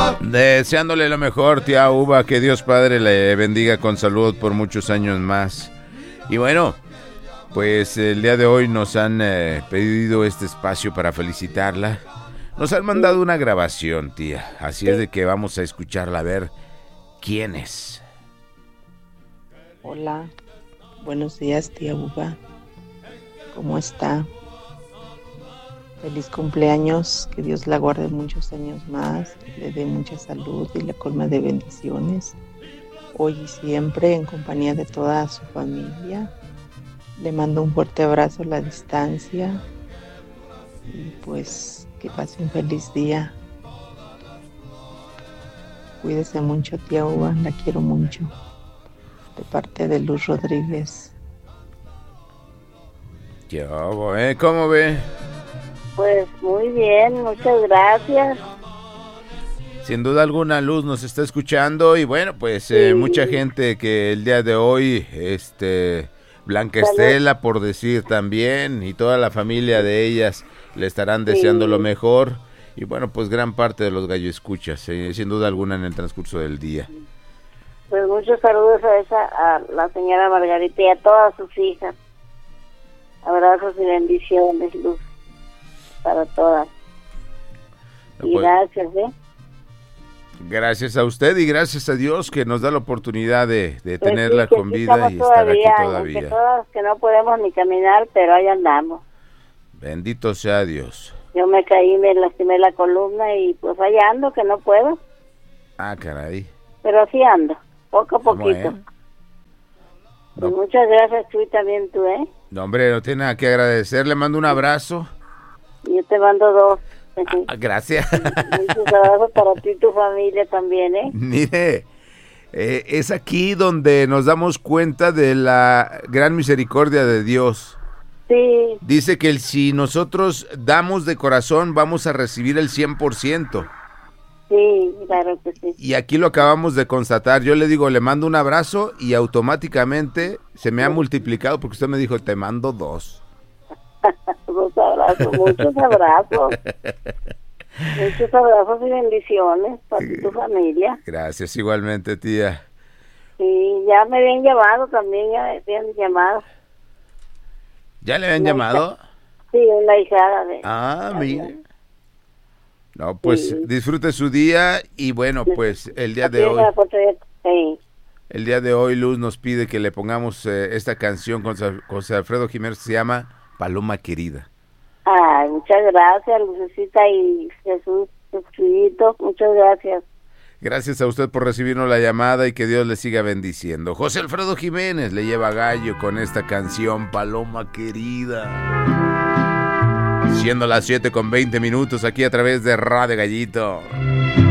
Deseándole lo mejor, tía Uva, que Dios Padre le bendiga con salud por muchos años más. Y bueno, pues el día de hoy nos han pedido este espacio para felicitarla. Nos han mandado una grabación, tía, así es de que vamos a escucharla, a ver quién es. Hola, buenos días, tía Uva. ¿Cómo está? Feliz cumpleaños, que Dios la guarde muchos años más, que le dé mucha salud y la colme de bendiciones. Hoy y siempre en compañía de toda su familia. Le mando un fuerte abrazo a la distancia y pues que pase un feliz día. Cuídese mucho, tía Uva, la quiero mucho. De parte de Luz Rodríguez. ¿Cómo ve? Pues muy bien, muchas gracias. Sin duda alguna, Luz nos está escuchando y bueno, pues Sí. mucha gente que el día de hoy, Blanca Estela, por decir también, y toda la familia de ellas le estarán deseando lo mejor. Y bueno, pues gran parte de los gallo escuchas, sin duda alguna en el transcurso del día. Pues muchos saludos a la señora Margarita y a todas sus hijas. Abrazos y bendiciones, Luz, para todas. No, Y pues, gracias, gracias a usted y gracias a Dios que nos da la oportunidad de Pues tenerla sí, que con aquí vida estamos y estar aquí que todavía. todas que no podemos ni caminar, pero ahí andamos. Bendito sea Dios. Yo me caí, me lastimé la columna y pues ahí ando, que no puedo, Ah, caray. pero así ando, poco a poquito. Bueno. Pues muchas gracias tú y también tú, No, hombre, no tiene nada que agradecer. Le mando un abrazo. Yo te mando 2. Gracias. Muchos abrazos para ti y tu familia también, Mire, es aquí donde nos damos cuenta de la gran misericordia de Dios. Sí. Dice que si nosotros damos de corazón, vamos a recibir el 100%. Sí, claro que sí. Y aquí lo acabamos de constatar. Yo le digo, le mando un abrazo y automáticamente se me ha multiplicado porque usted me dijo, te mando 2. Muchos abrazos, muchos abrazos. Muchos abrazos y bendiciones para ti y tu familia. Gracias, igualmente, tía. Sí, ya me habían llamado también, ya me habían llamado. ¿Ya le habían llamado? Sí, una hijada de... Mire. No, pues disfrute su día y bueno, pues el día de hoy... Sí. El día de hoy Luz nos pide que le pongamos esta canción con José Alfredo Jiménez que se llama Paloma Querida. Ay, muchas gracias, Lucecita y Jesús, Jesucristo, muchas gracias. Gracias a usted por recibirnos la llamada y que Dios le siga bendiciendo. José Alfredo Jiménez le lleva gallo con esta canción Paloma Querida. Siendo las 7:20 aquí a través de Radio Gallito.